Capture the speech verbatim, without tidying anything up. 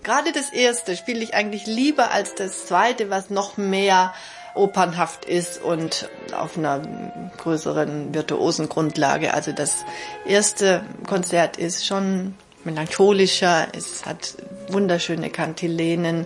Gerade das erste spiele ich eigentlich lieber als das zweite, was noch mehr opernhaft ist und auf einer größeren virtuosen Grundlage. Also das erste Konzert ist schon melancholischer, es hat wunderschöne Kantilenen